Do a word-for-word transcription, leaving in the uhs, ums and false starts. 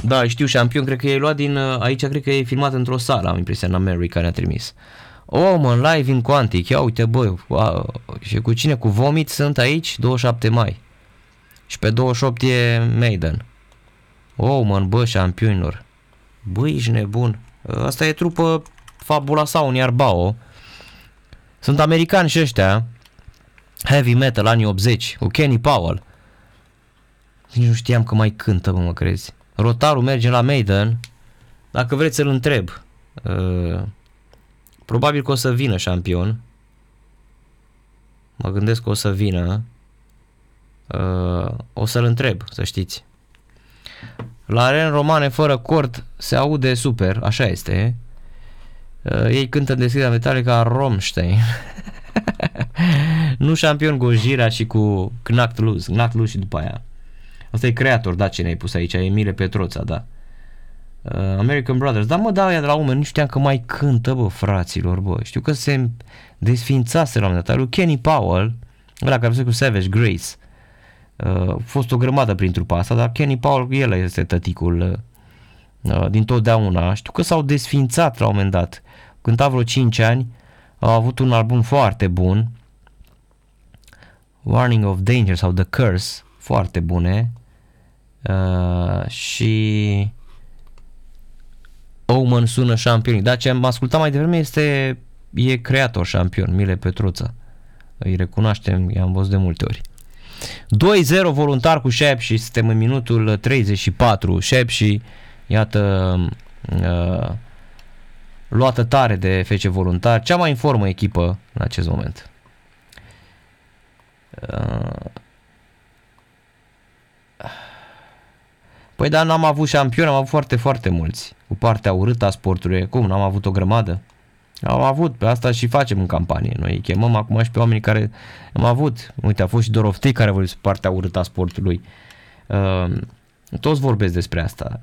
Da, știu, șampion, cred că e luat din, aici cred că e filmat într-o sală, am impresia, în America ne-a trimis. Oh, mă, live in Quantic, ia uite, bă, wow. Și cu cine? Cu Vomit sunt aici, douăzeci și șapte mai. Și pe douăzeci și opt e Maiden. Oh, mă, bă, șampionilor. Bă, ești nebun. Asta e trupă Fabula Sound, iar Bao. Sunt americani și ăștia. Heavy metal, anii optzeci, cu Kenny Powell. Nici nu știam că mai cântă, bă, mă crezi. Rotarul merge la Maiden. Dacă vreți să-l întreb. Uh, probabil că o să vină șampion. Mă gândesc că o să vină. Uh, o să-l întreb, să știți. La arene romane fără cord se aude super, așa este. Uh, ei cântă în deschiderea Metallica Rammstein. Nu șampion Gojira și cu Knack Loose, Knack Loose și după aia. Asta e creator, da, ce ne-ai pus aici, Emile Petroța, da. Uh, American Brothers, da, mă, da, aia de la umeri, nu știam că mai cântă, bă, fraților, bă. Știu că se desfințase la un moment dat. Lui Kenny Powell, ăla care a fost cu Savage Grace, uh, a fost o grămadă prin trupa asta, dar Kenny Powell, el este tăticul uh, din totdeauna. Știu că s-au desfințat la un moment dat. Cânta vreo cinci ani, au avut un album foarte bun, Warning of Danger sau The Curse, foarte bune. Uh, și Omen sună șampionic. Dar ce am ascultat mai devreme este e creator șampion, Mile Petruța. Îi recunoaștem, i-am văzut de multe ori. doi zero voluntar cu Shep și suntem în minutul treizeci și patru. Shep și iată uh, luată tare de F C Voluntar, cea mai în formă echipă în acest moment. Uh, Păi da, n-am avut șampioni, am avut foarte, foarte mulți. Cu partea urâtă a sportului, cum, n-am avut o grămadă? Am avut, pe asta și facem în campanie. Noi îi chemăm acum și pe oamenii care am avut. Uite, a fost și Doroftei care a vorbit despre partea urâtă a sportului. Uh, toți vorbesc despre asta.